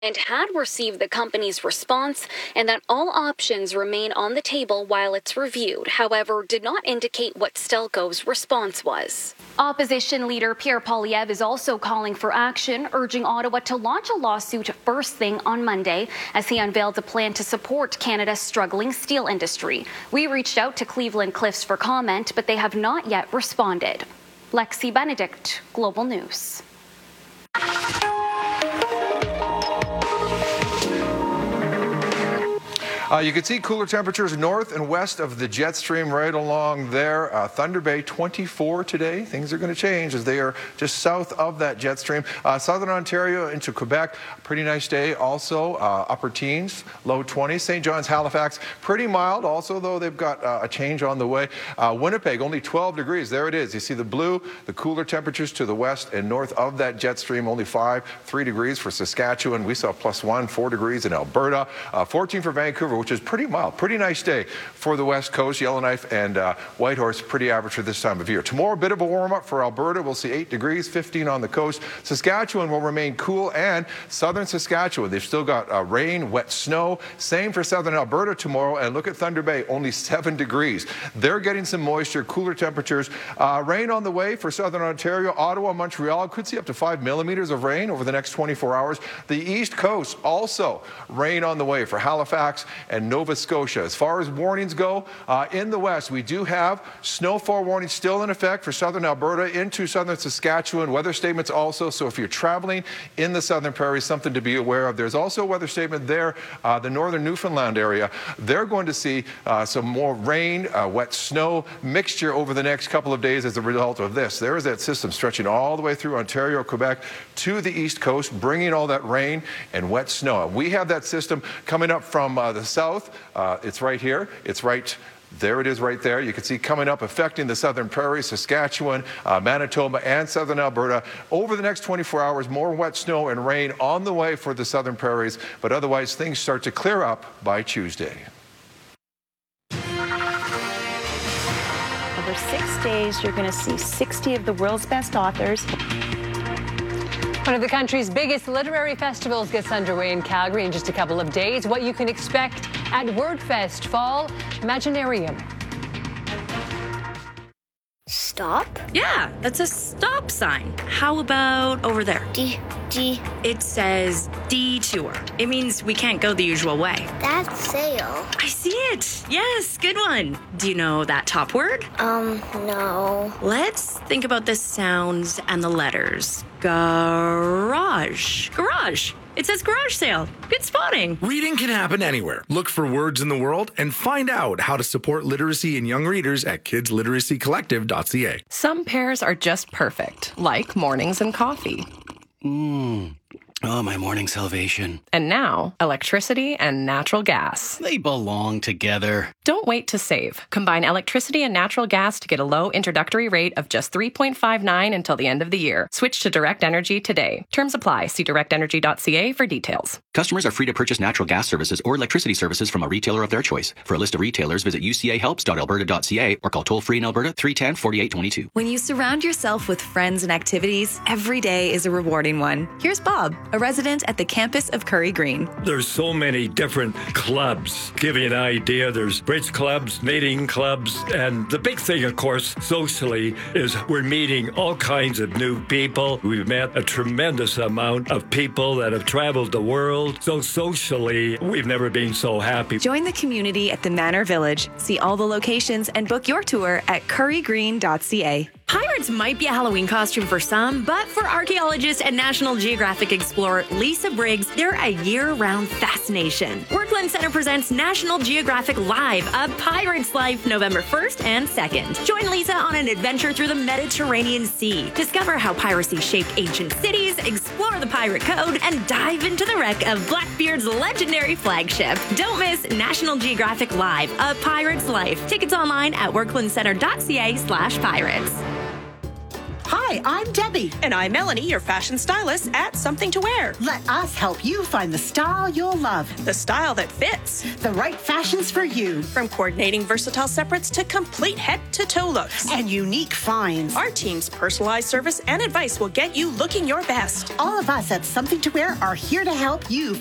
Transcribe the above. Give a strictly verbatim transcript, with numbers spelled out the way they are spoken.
and had received the company's response and that all options remain on the table while it's reviewed, however, did not indicate what Stelco's response was. Opposition leader Pierre Poilievre is also calling for action, urging Ottawa to launch a lawsuit first thing on Monday as he unveiled a plan to support Canada's struggling steel industry. We reached out to Cleveland Cliffs for comment, but they have not yet responded. Lexi Benedict, Global News. Uh, you can see cooler temperatures north and west of the jet stream right along there. Uh, Thunder Bay twenty-four today. Things are going to change as they are just south of that jet stream. Uh, Southern Ontario into Quebec, pretty nice day also. Uh, upper teens, low twenties. Saint John's, Halifax, pretty mild also, though they've got uh, a change on the way. Uh, Winnipeg, only twelve degrees. There it is. You see the blue, the cooler temperatures to the west and north of that jet stream, only five, three degrees for Saskatchewan. We saw plus one, four degrees in Alberta, uh, fourteen for Vancouver, which is pretty mild. Pretty nice day for the West Coast. Yellowknife and uh, Whitehorse, pretty average for this time of year. Tomorrow, a bit of a warm-up for Alberta. We'll see eight degrees, fifteen on the coast. Saskatchewan will remain cool, and southern Saskatchewan, they've still got uh, rain, wet snow. Same for southern Alberta tomorrow, and look at Thunder Bay, only seven degrees. They're getting some moisture, cooler temperatures. Uh, rain on the way for southern Ontario. Ottawa, Montreal could see up to five millimeters of rain over the next twenty-four hours. The East Coast also rain on the way for Halifax and Nova Scotia. As far as warnings go, uh, in the west, we do have snowfall warnings still in effect for southern Alberta into southern Saskatchewan. Weather statements also, so if you're traveling in the southern prairies, something to be aware of. There's also a weather statement there, uh, the northern Newfoundland area. They're going to see uh, some more rain, uh, wet snow mixture over the next couple of days as a result of this. There is that system stretching all the way through Ontario, Quebec to the east coast, bringing all that rain and wet snow. We have that system coming up from uh, the south. Uh, it's right here. It's right there. It is right there. You can see coming up, affecting the southern prairies, Saskatchewan, uh, Manitoba, and southern Alberta. Over the next twenty-four hours, more wet snow and rain on the way for the southern prairies, but otherwise things start to clear up by Tuesday. Over six days, you're going to see sixty of the world's best authors. One of the country's biggest literary festivals gets underway in Calgary in just a couple of days. What you can expect at WordFest Fall Imaginarium. Stop? Yeah, that's a stop sign. How about over there? D, D. It says detour. It means we can't go the usual way. That's sail. I see it. Yes, good one. Do you know that top word? Um, no. Let's think about the sounds and the letters. Garage. Garage. It says garage sale. Good spotting. Reading can happen anywhere. Look for words in the world and find out how to support literacy in young readers at kids literacy collective dot c a. Some pairs are just perfect, like mornings and coffee. Mmm. Oh, my morning salvation. And now, electricity and natural gas. They belong together. Don't wait to save. Combine electricity and natural gas to get a low introductory rate of just three point five nine until the end of the year. Switch to Direct Energy today. Terms apply. See direct energy dot c a for details. Customers are free to purchase natural gas services or electricity services from a retailer of their choice. For a list of retailers, visit u c a helps dot alberta dot c a or call toll-free in Alberta three one zero, four eight two two. When you surround yourself with friends and activities, every day is a rewarding one. Here's Bob, a resident at the campus of Curry Green. There's so many different clubs. Give you an idea, there's bridge clubs, knitting clubs, and the big thing, of course, socially, is we're meeting all kinds of new people. We've met a tremendous amount of people that have traveled the world. So socially, we've never been so happy. Join the community at the Manor Village. See all the locations and book your tour at curry green dot c a. Pirates might be a Halloween costume for some, but for archaeologist and National Geographic explorer Lisa Briggs, they're a year-round fascination. Workland Center presents National Geographic Live, A Pirate's Life, November first and second. Join Lisa on an adventure through the Mediterranean Sea. Discover how piracy shaped ancient cities, explore the pirate code, and dive into the wreck of Blackbeard's legendary flagship. Don't miss National Geographic Live, A Pirate's Life. Tickets online at workland center dot c a slash pirates. Hi, Hi, I'm Debbie. And I'm Melanie, your fashion stylist at Something to Wear. Let us help you find the style you'll love. The style that fits. The right fashions for you. From coordinating versatile separates to complete head-to-toe looks. And unique finds. Our team's personalized service and advice will get you looking your best. All of us at Something to Wear are here to help you